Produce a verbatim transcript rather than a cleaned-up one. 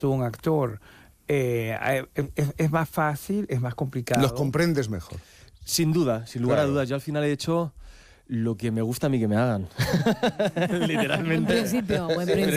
tú un actor, eh, es, es más fácil, es más complicado. Los comprendes mejor. Sin duda, sin lugar Claro. a dudas. Yo al final he hecho lo que me gusta a mí que me hagan. Literalmente. Buen principio, buen principio.